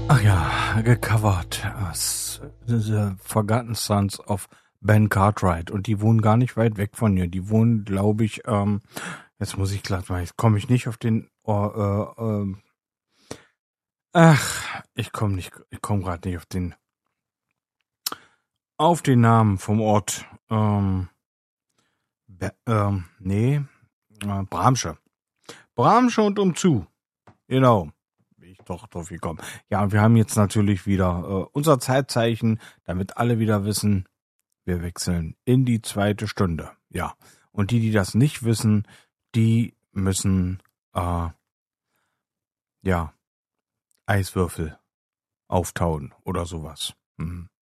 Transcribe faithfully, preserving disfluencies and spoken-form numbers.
Ach ja, gecovert. As The Forgotten Sons of Ben Cartwright. Und die wohnen gar nicht weit weg von hier. Die wohnen, glaube ich, ähm, jetzt muss ich glatt mal, jetzt komme ich nicht auf den, oh, äh, ähm, ach, ich komme nicht, ich komme gerade nicht auf den, auf den Namen vom Ort. Ähm, Be ähm, nee, äh, Bramsche. Bramsche und umzu. Genau. Bin ich doch drauf gekommen. Ja, und wir haben jetzt natürlich wieder äh, unser Zeitzeichen, damit alle wieder wissen, wir wechseln in die zweite Stunde. Ja. Und die, die das nicht wissen, die müssen, äh, ja, Eiswürfel auftauen oder sowas. Mhm.